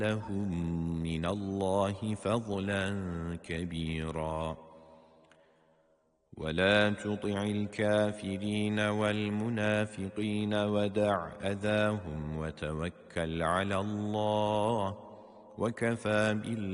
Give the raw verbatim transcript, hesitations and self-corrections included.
لهم من الله فضلا كبيرا ولا تطع الكافرين والمنافقين ودع أذاهم وتوكل على الله وكفى بالله